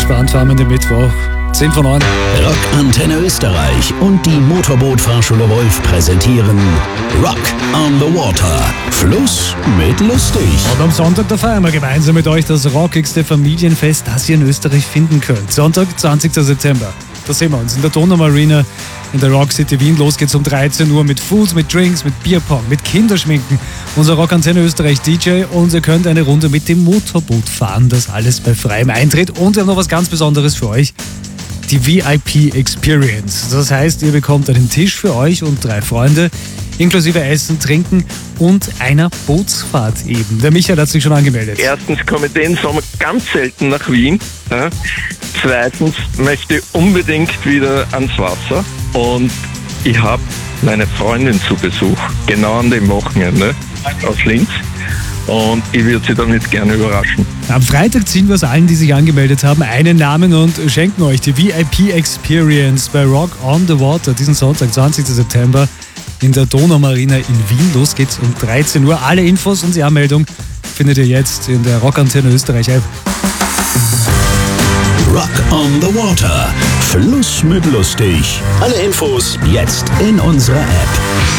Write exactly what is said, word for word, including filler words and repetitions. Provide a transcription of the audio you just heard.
entspannt fahren wir den Mittwoch. zehn von neun. Rock Antenne Österreich und die Motorbootfahrschule Wolf präsentieren Rock on the Water. Fluss mit lustig. Und am Sonntag, da feiern wir gemeinsam mit euch das rockigste Familienfest, das ihr in Österreich finden könnt. Sonntag, zwanzigster September. Da sehen wir uns in der Donau Arena in der Rock City Wien. Los geht's um dreizehn Uhr mit Food, mit Drinks, mit Bierpong, mit Kinderschminken. Unser Rock Antenne Österreich D J und ihr könnt eine Runde mit dem Motorboot fahren. Das alles bei freiem Eintritt. Und wir haben noch was ganz Besonderes für euch. Die V I P Experience. Das heißt, ihr bekommt einen Tisch für euch und drei Freunde, inklusive Essen, Trinken und einer Bootsfahrt eben. Der Michael hat sich schon angemeldet. Erstens komme ich den Sommer ganz selten nach Wien. Ja. Zweitens möchte ich unbedingt wieder ans Wasser. Und ich habe meine Freundin zu Besuch, genau an dem Wochenende aus Linz. Und ich würde sie dann jetzt gerne überraschen. Am Freitag ziehen wir es allen, die sich angemeldet haben, einen Namen und schenken euch die V I P Experience bei Rock on the Water diesen Sonntag, zwanzigster September in der Donau Marina in Wien. Los geht's um dreizehn Uhr. Alle Infos und die Anmeldung findet ihr jetzt in der Rock Antenne Österreich App. Rock on the Water. Fluss mit lustig. Alle Infos jetzt in unserer App.